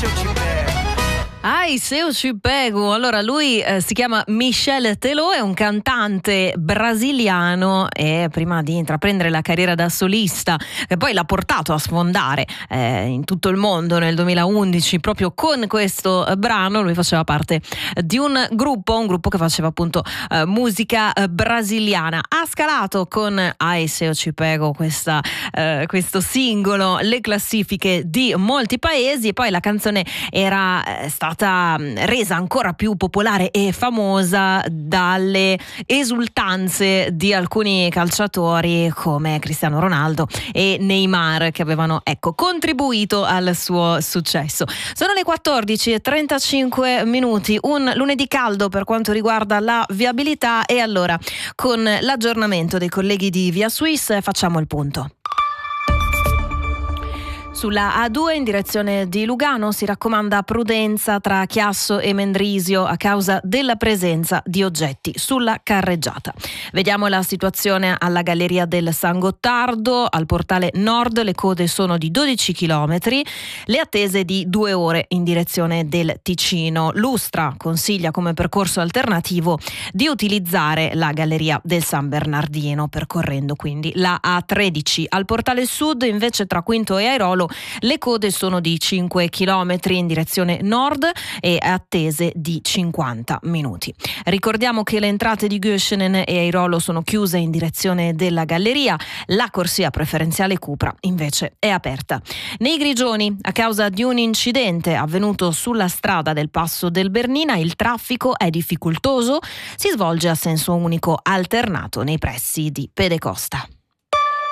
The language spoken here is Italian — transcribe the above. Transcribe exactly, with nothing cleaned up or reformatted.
se eu te pego. Ai, se io ci pego. Allora, lui eh, si chiama Michel Teló, è un cantante brasiliano e prima di intraprendere la carriera da solista, che poi l'ha portato a sfondare eh, in tutto il mondo nel duemilaundici, proprio con questo eh, brano, lui faceva parte di un gruppo, un gruppo che faceva appunto eh, musica eh, brasiliana. Ha scalato con Ai, se io ci pego, questa, eh, questo singolo, le classifiche di molti paesi, e poi la canzone era eh, stata stata resa ancora più popolare e famosa dalle esultanze di alcuni calciatori come Cristiano Ronaldo e Neymar, che avevano ecco contribuito al suo successo. Sono le quattordici e trentacinque minuti, un lunedì caldo per quanto riguarda la viabilità, e allora con l'aggiornamento dei colleghi di Via Suisse facciamo il punto. Sulla A due in direzione di Lugano si raccomanda prudenza tra Chiasso e Mendrisio a causa della presenza di oggetti sulla carreggiata. Vediamo la situazione alla Galleria del San Gottardo. Al portale nord le code sono di dodici chilometri, le attese di due ore in direzione del Ticino. Lustra consiglia come percorso alternativo di utilizzare la Galleria del San Bernardino, percorrendo quindi la A tredici. Al portale sud invece tra Quinto e Airolo le code sono di cinque chilometri in direzione nord e attese di cinquanta minuti. Ricordiamo che le entrate di Göschenen e Airolo sono chiuse in direzione della galleria, la corsia preferenziale Cupra invece è aperta. Nei Grigioni, a causa di un incidente avvenuto sulla strada del Passo del Bernina, il traffico è difficoltoso, si svolge a senso unico alternato nei pressi di Pedecosta.